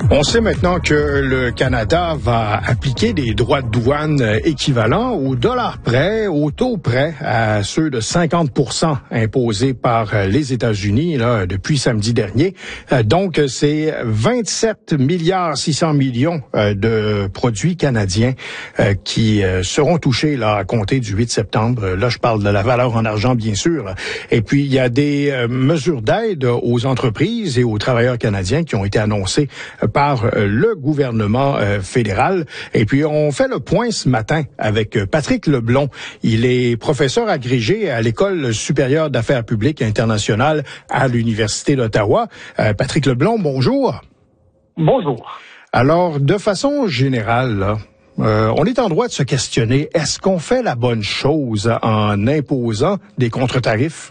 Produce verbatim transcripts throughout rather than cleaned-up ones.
On sait maintenant que le Canada va appliquer des droits de douane équivalents au dollar près, au taux près à ceux de cinquante pour cent imposés par les États-Unis là, depuis samedi dernier. Donc, c'est vingt-sept milliards six cents millions de produits canadiens qui seront touchés là, à compter du huit septembre. Là, je parle de la valeur en argent, bien sûr. Là. Et puis, il y a des mesures d'aide aux entreprises et aux travailleurs canadiens qui ont été annoncées par le gouvernement fédéral. Et puis, on fait le point ce matin avec Patrick Leblond. Il est professeur agrégé à l'École supérieure d'affaires publiques internationales à l'Université d'Ottawa. Euh, Patrick Leblond, bonjour. Bonjour. Alors, de façon générale, là, euh, on est en droit de se questionner, est-ce qu'on fait la bonne chose en imposant des contre-tarifs?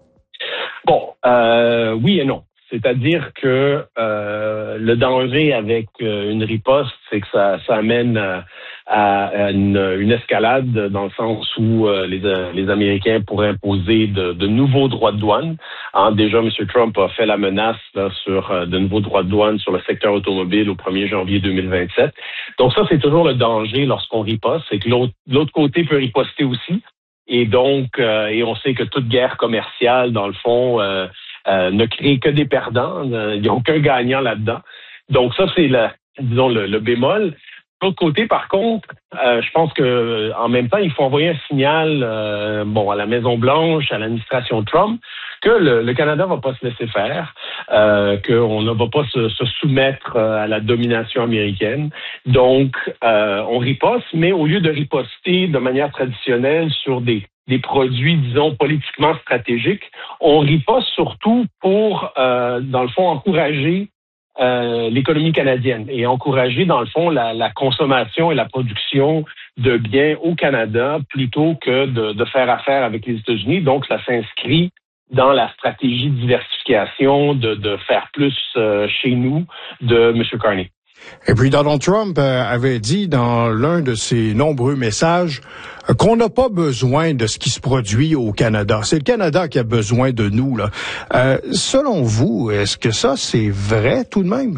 Bon, euh, oui et non. C'est-à-dire que euh, le danger avec euh, une riposte, c'est que ça, ça amène à, à une, une escalade dans le sens où euh, les, les Américains pourraient imposer de, de nouveaux droits de douane. Hein, déjà, M. Trump a fait la menace là, sur euh, de nouveaux droits de douane sur le secteur automobile au premier janvier deux mille vingt-sept. Donc ça, c'est toujours le danger lorsqu'on riposte, c'est que l'autre, l'autre côté peut riposter aussi. Et donc, euh, et on sait que toute guerre commerciale, dans le fond, euh, euh, ne crée que des perdants. Il n'y a aucun gagnant là-dedans. Donc ça, c'est le, disons le, le bémol. De l'autre côté, par contre, euh, je pense que en même temps, il faut envoyer un signal, euh, bon, à la Maison-Blanche, à l'administration Trump, que le, le Canada va pas se laisser faire, euh, qu'on ne va pas se, se soumettre à la domination américaine. Donc, euh, on riposte, mais au lieu de riposter de manière traditionnelle sur des des produits, disons, politiquement stratégiques, on riposte surtout pour, euh, dans le fond, encourager euh, l'économie canadienne et encourager, dans le fond, la, la consommation et la production de biens au Canada plutôt que de, de faire affaire avec les États-Unis. Donc, ça s'inscrit dans la stratégie de diversification, de, de faire plus euh, chez nous de M. Carney. Et puis Donald Trump avait dit dans l'un de ses nombreux messages qu'on n'a pas besoin de ce qui se produit au Canada. C'est le Canada qui a besoin de nous, là. Euh, selon vous, est-ce que ça, c'est vrai tout de même?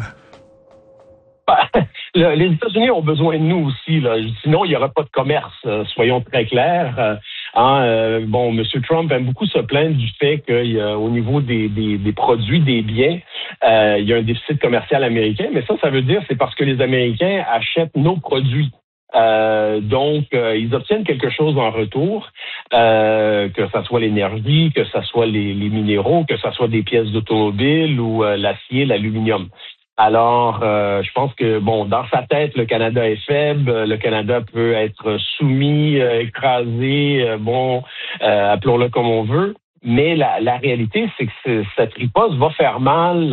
Les États-Unis ont besoin de nous aussi, là. Sinon, il n'y aura pas de commerce, euh, soyons très clairs. Euh, hein, euh, bon, M. Trump aime beaucoup se plaindre du fait qu'au niveau des, des, des produits, des biens, euh, il y a un déficit commercial américain. Mais ça, ça veut dire c'est parce que les Américains achètent nos produits. Euh, donc, euh, ils obtiennent quelque chose en retour, euh, que ça soit l'énergie, que ça soit les, les minéraux, que ça soit des pièces d'automobile ou euh, l'acier, l'aluminium. Alors, euh, je pense que, bon, dans sa tête, le Canada est faible, le Canada peut être soumis, euh, écrasé, euh, bon, euh, appelons-le comme on veut, mais la, la réalité, c'est que cette riposte va faire mal